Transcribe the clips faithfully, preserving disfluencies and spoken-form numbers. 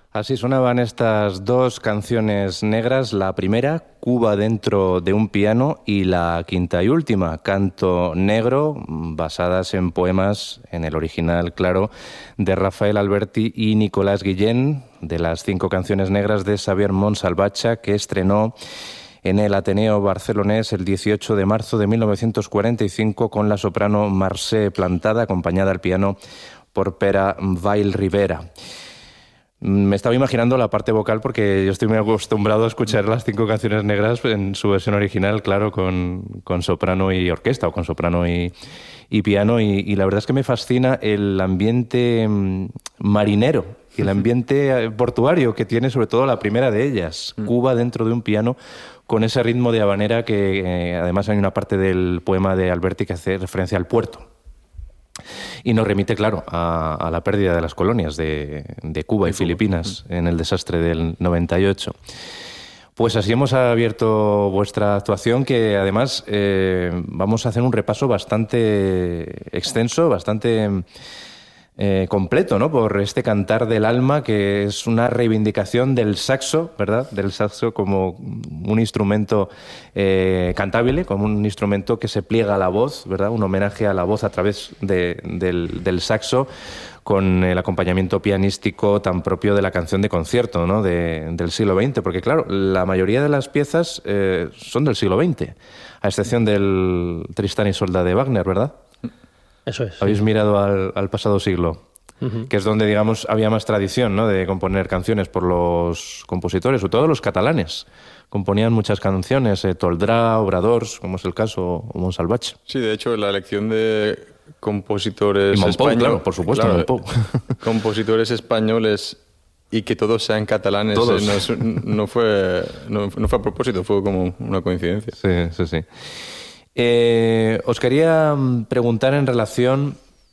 Así sonaban estas dos canciones negras, la primera, Cuba dentro de un piano, y la quinta y última, Canto Negro, basadas en poemas, en el original, claro, de Rafael Alberti y Nicolás Guillén, de las cinco canciones negras de Xavier Montsalvatge, que estrenó en el Ateneo barcelonés el dieciocho de marzo de mil novecientos cuarenta y cinco con la soprano Mercè Plantada, acompañada al piano por Pere Vallribera. Me estaba imaginando la parte vocal porque yo estoy muy acostumbrado a escuchar las cinco canciones negras en su versión original, claro, con, con soprano y orquesta, o con soprano y, y piano, y, y la verdad es que me fascina el ambiente marinero y el ambiente portuario que tiene sobre todo la primera de ellas, mm. Cuba dentro de un piano, con ese ritmo de habanera que eh, además hay una parte del poema de Alberti que hace referencia al puerto. Y nos remite, claro, a, a la pérdida de las colonias de, de Cuba y Filipinas en el desastre del noventa y ocho. Pues así hemos abierto vuestra actuación, que además eh, vamos a hacer un repaso bastante extenso, bastante eh, completo, ¿no? Por este cantar del alma, que es una reivindicación del saxo, ¿verdad? Del saxo como un instrumento eh, cantable, como un instrumento que se pliega a la voz, ¿verdad? Un homenaje a la voz a través de, del, del saxo, con el acompañamiento pianístico tan propio de la canción de concierto, ¿no? de, del siglo veinte, porque claro, la mayoría de las piezas eh, son del siglo veinte, a excepción del Tristán y Isolda de Wagner, ¿verdad? Eso es. Habéis sí. mirado al, al pasado siglo, uh-huh. que es donde, digamos, había más tradición, ¿no? de componer canciones por los compositores, sobre todo los catalanes. Componían muchas canciones, eh, Toldrá, Obradors, como es el caso, o Montsalvatge. Sí, de hecho, la elección de compositores españoles, claro, por supuesto, claro, Monpou. compositores españoles y que todos sean catalanes, todos. Eh, no, no, fue, no, no fue a propósito, fue como una coincidencia. Sí, sí, sí. Eh, os quería preguntar en relación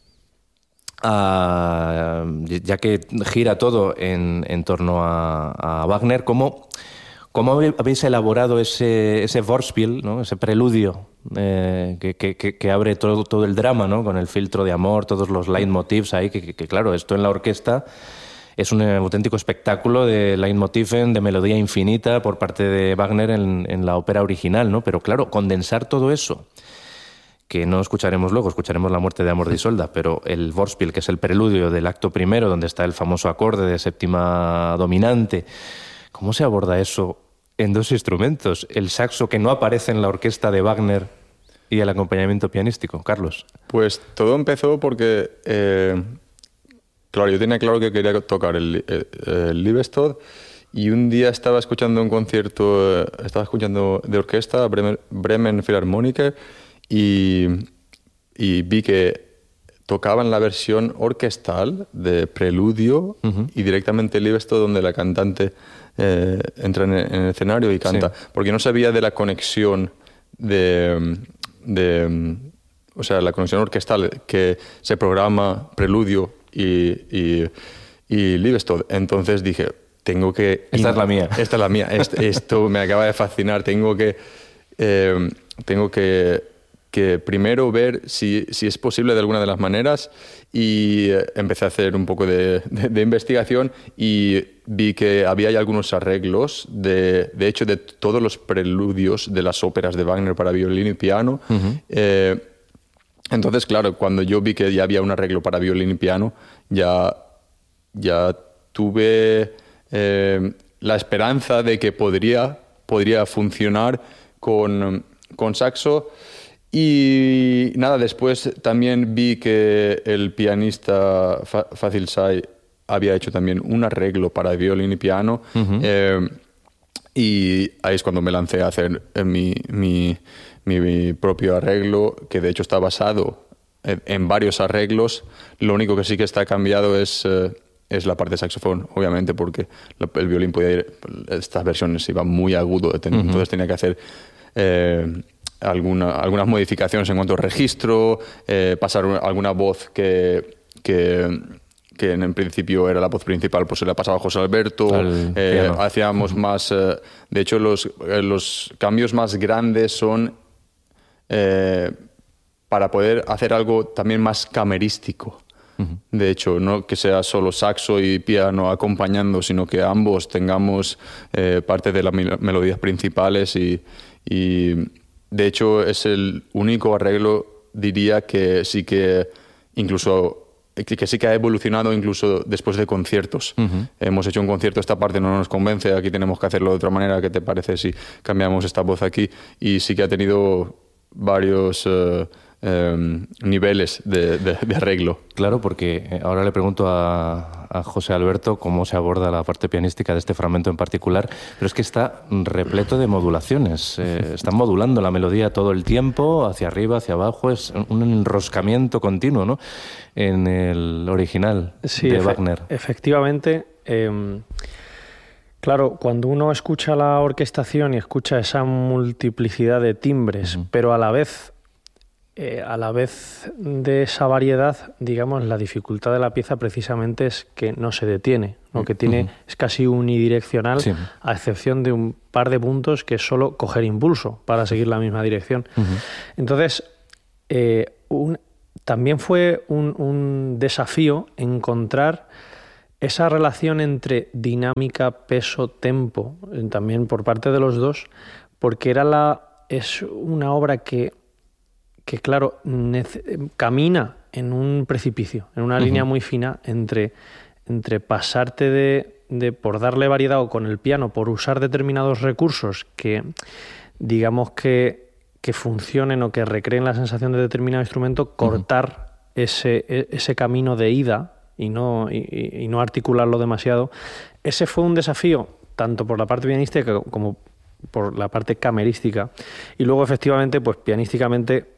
a, ya que gira todo en, en torno a, a Wagner, ¿cómo, cómo habéis elaborado ese, ese Vorspiel, ¿no? Ese preludio eh, que, que, que abre todo, todo el drama, ¿no? Con el filtro de amor, todos los leitmotivs ahí, que, que, que claro, esto en la orquesta es un auténtico espectáculo de leitmotiven, de melodía infinita por parte de Wagner en, en la ópera original, ¿no? Pero claro, condensar todo eso, que no escucharemos luego, escucharemos La muerte de Amor de Isolda, pero el Vorspiel, que es el preludio del acto primero, donde está el famoso acorde de séptima dominante, ¿cómo se aborda eso en dos instrumentos? El saxo, que no aparece en la orquesta de Wagner, y el acompañamiento pianístico. Carlos. Pues todo empezó porque... Eh... Claro, yo tenía claro que quería tocar el, el, el Liebestod, y un día estaba escuchando un concierto, estaba escuchando de orquesta, Bremen, Bremen Philharmoniker, y, y vi que tocaban la versión orquestal de Preludio, uh-huh. y directamente el Liebestod, donde la cantante eh, entra en el, en el escenario y canta, sí. porque no sabía de la conexión de... de o sea, la conexión orquestal que se programa Preludio y, y, y Liebestod. Entonces dije, tengo que... Esta es la mía. Esta es la mía. Esto, esto me acaba de fascinar. Tengo que, eh, tengo que, que primero ver si, si es posible de alguna de las maneras, y eh, empecé a hacer un poco de, de, de investigación y vi que había algunos arreglos, de, de hecho, de todos los preludios de las óperas de Wagner para violín y piano. Uh-huh. eh, Entonces, claro, cuando yo vi que ya había un arreglo para violín y piano, ya, ya tuve eh, la esperanza de que podría, podría funcionar con, con saxo. Y nada, después también vi que el pianista Fazil Say había hecho también un arreglo para violín y piano. Uh-huh. eh, y ahí es cuando me lancé a hacer mi... mi Mi, mi propio arreglo, que de hecho está basado en, en varios arreglos. Lo único que sí que está cambiado es, eh, es la parte de saxofón, obviamente, porque la, el violín podía ir... Estas versiones iban muy agudo, uh-huh. entonces tenía que hacer eh, alguna, algunas modificaciones en cuanto al registro, eh, pasar una, alguna voz que... que que en principio era la voz principal, pues se la pasaba a José Alberto, eh, hacíamos uh-huh. más... Eh, de hecho, los, eh, los cambios más grandes son eh, para poder hacer algo también más camerístico. Uh-huh. De hecho, no que sea solo saxo y piano acompañando, sino que ambos tengamos eh, parte de las mel- melodías principales y, y de hecho es el único arreglo, diría, que sí que incluso que sí que ha evolucionado incluso después de conciertos. Uh-huh. Hemos hecho un concierto, esta parte no nos convence, aquí tenemos que hacerlo de otra manera, ¿qué te parece si cambiamos esta voz aquí? Y sí que ha tenido varios uh, um, niveles de, de, de arreglo. Claro, porque ahora le pregunto a, a José Alberto cómo se aborda la parte pianística de este fragmento en particular, pero es que está repleto de modulaciones. Eh, están modulando la melodía todo el tiempo, hacia arriba, hacia abajo, es un enroscamiento continuo, ¿no?, en el original sí, de efe- Wagner. Efectivamente. Eh, claro, cuando uno escucha la orquestación y escucha esa multiplicidad de timbres, uh-huh. pero a la vez... Eh, a la vez de esa variedad, digamos, la dificultad de la pieza precisamente es que no se detiene, ¿no? Que tiene, uh-huh. es casi unidireccional, sí. a excepción de un par de puntos que es solo coger impulso para seguir la misma dirección. Uh-huh. Entonces, eh, un, también fue un, un desafío encontrar esa relación entre dinámica, peso, tempo, también por parte de los dos, porque era la, es una obra que que claro, nece- camina en un precipicio, en una uh-huh. línea muy fina entre, entre pasarte de, de, por darle variedad o con el piano, por usar determinados recursos que, digamos que, que funcionen o que recreen la sensación de determinado instrumento, cortar uh-huh. ese, ese camino de ida y no, y, y no articularlo demasiado. Ese fue un desafío, tanto por la parte pianística como por la parte camerística, y luego efectivamente, pues pianísticamente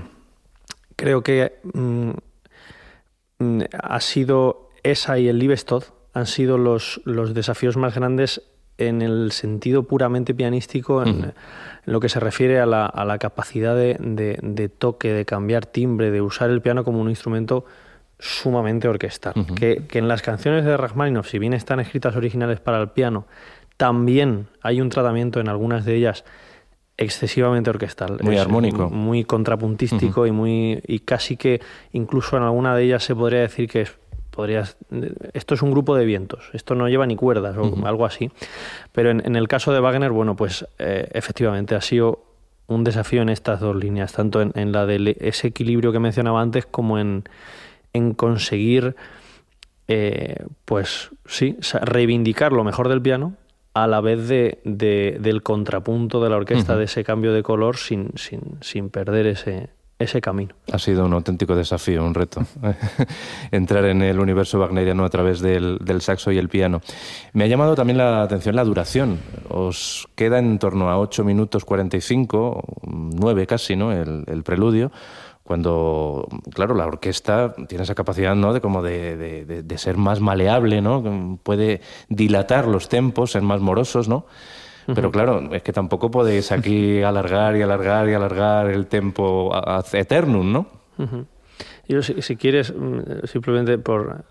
creo que mm, mm, ha sido esa y el Liebestod han sido los, los desafíos más grandes en el sentido puramente pianístico, en, uh-huh. en lo que se refiere a la, a la capacidad de, de, de toque, de cambiar timbre, de usar el piano como un instrumento sumamente orquestal. Uh-huh. Que, que en las canciones de Rachmaninoff, si bien están escritas originales para el piano, también hay un tratamiento en algunas de ellas excesivamente orquestal. Muy es armónico. Muy contrapuntístico uh-huh. y muy y casi que incluso en alguna de ellas se podría decir que es, podrías, esto es un grupo de vientos, esto no lleva ni cuerdas o uh-huh. algo así. Pero en, en el caso de Wagner, bueno, pues eh, efectivamente ha sido un desafío en estas dos líneas, tanto en, en la de ese equilibrio que mencionaba antes como en, en conseguir, eh, pues sí, reivindicar lo mejor del piano a la vez de, de, del contrapunto de la orquesta, uh-huh. de ese cambio de color sin, sin, sin perder ese, ese camino. Ha sido un auténtico desafío, un reto, entrar en el universo wagneriano a través del, del saxo y el piano. Me ha llamado también la atención la duración. Os queda en torno a ocho minutos cuarenta y cinco, nueve casi, ¿no?, el, el preludio, cuando, claro, la orquesta tiene esa capacidad, ¿no?, de como de, de, de, de ser más maleable, ¿no? Puede dilatar los tempos, ser más morosos, ¿no? Uh-huh. Pero claro, es que tampoco podéis aquí alargar y alargar y alargar el tempo ad eternum, ¿no? Uh-huh. Yo, si, si quieres, simplemente por...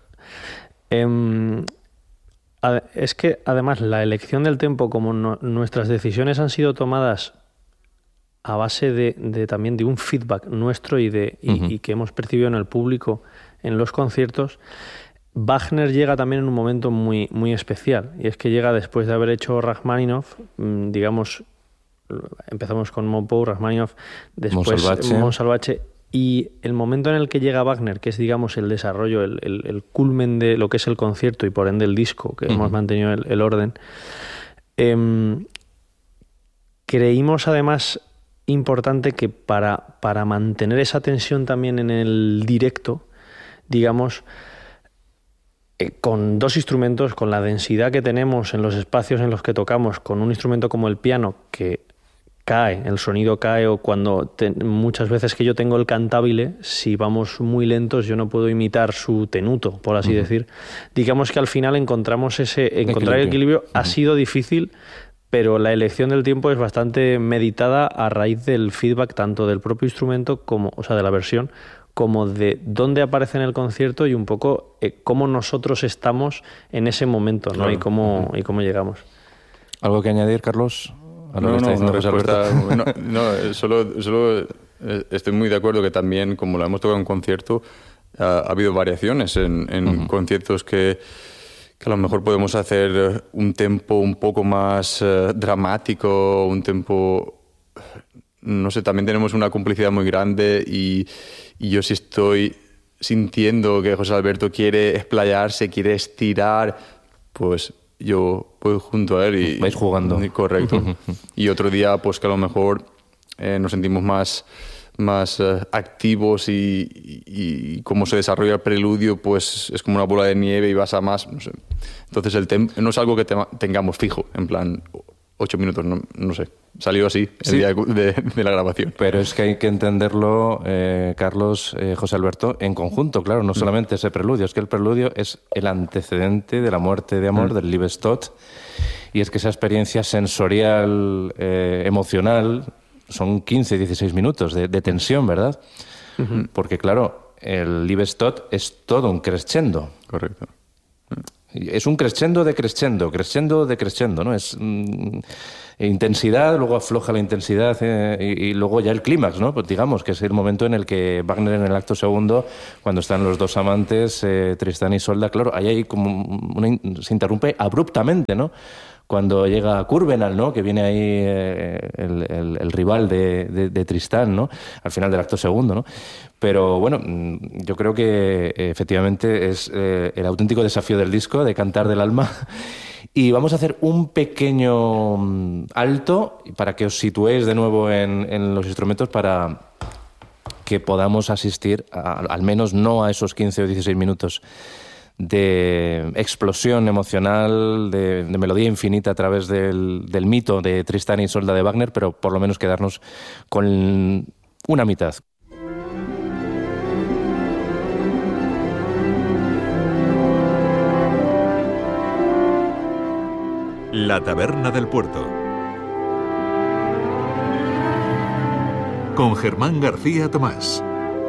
Eh, es que, además, la elección del tempo, como no, nuestras decisiones han sido tomadas a base de, de también de un feedback nuestro y de y, uh-huh. y que hemos percibido en el público en los conciertos, Wagner llega también en un momento muy, muy especial, y es que llega después de haber hecho Rachmaninoff, digamos, empezamos con Maupeou, Rachmaninoff, después Monsalvatche, y el momento en el que llega Wagner, que es, digamos, el desarrollo, el, el, el culmen de lo que es el concierto y por ende el disco, que uh-huh. hemos mantenido el, el orden, eh, creímos además importante que para, para mantener esa tensión también en el directo, digamos, eh, con dos instrumentos, con la densidad que tenemos en los espacios en los que tocamos, con un instrumento como el piano que cae, el sonido cae, o cuando te, muchas veces que yo tengo el cantabile, si vamos muy lentos yo no puedo imitar su tenuto, por así uh-huh. decir. Digamos que al final encontramos ese encontrar el equilibrio. Uh-huh. Ha sido difícil, pero la elección del tiempo es bastante meditada a raíz del feedback tanto del propio instrumento, como, o sea, de la versión, como de dónde aparece en el concierto y un poco eh, cómo nosotros estamos en ese momento, ¿no? Claro. y cómo y cómo llegamos. ¿Algo que añadir, Carlos? A lo no, que está no, diciendo José Alberto. no, no, solo, solo estoy muy de acuerdo que también, como lo hemos tocado en un concierto, ha, ha habido variaciones en, en uh-huh. conciertos que, que a lo mejor podemos hacer un tempo un poco más uh, dramático, un tempo, no sé, también tenemos una complicidad muy grande y, y yo sí estoy sintiendo que José Alberto quiere explayarse, quiere estirar, pues yo voy junto a él y... Vais jugando. Y, correcto. Y otro día, pues que a lo mejor eh, nos sentimos más, más uh, activos y, y, y cómo se desarrolla el preludio, pues es como una bola de nieve y vas a más, no sé. Entonces el tem- no es algo que te- tengamos fijo, en plan ocho minutos, no, no sé. Salió así el sí. día de, de la grabación. Pero es que hay que entenderlo, eh, Carlos, eh, José Alberto, en conjunto, claro, no solamente ese preludio, es que el preludio es el antecedente de la muerte de amor, mm. del Liebestod, y es que esa experiencia sensorial, eh, emocional, son quince, dieciséis minutos de, de tensión, ¿verdad? Uh-huh. Porque, claro, el Liebestod es todo un crescendo. Correcto. Es un crescendo de crescendo, crescendo de crescendo, ¿no? Es mm, intensidad, luego afloja la intensidad eh, y, y luego ya el clímax, ¿no? Pues digamos que es el momento en el que Wagner, en el acto segundo, cuando están los dos amantes, eh, Tristán y Isolda, claro, ahí hay como una, se interrumpe abruptamente, ¿no? Cuando llega Kurvenal, ¿no? Que viene ahí eh, el, el, el rival de, de, de Tristán, ¿no? Al final del acto segundo, ¿no? Pero bueno, yo creo que efectivamente es eh, el auténtico desafío del disco, de cantar del alma. Y vamos a hacer un pequeño alto para que os situéis de nuevo en, en los instrumentos para que podamos asistir, a, al menos no a esos quince o dieciséis minutos de explosión emocional, de, de melodía infinita a través del, del mito de Tristán y Isolda de Wagner, pero por lo menos quedarnos con una mitad. La Taberna del Puerto, con Germán García Tomás.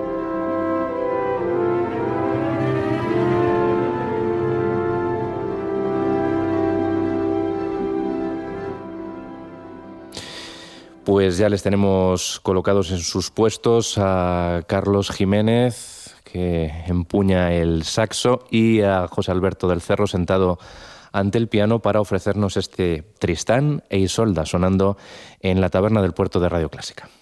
Pues ya les tenemos colocados en sus puestos a Carlos Jiménez, que empuña el saxo, y a José Alberto del Cerro sentado ante el piano para ofrecernos este Tristán e Isolda sonando en la Taberna del Puerto de Radio Clásica.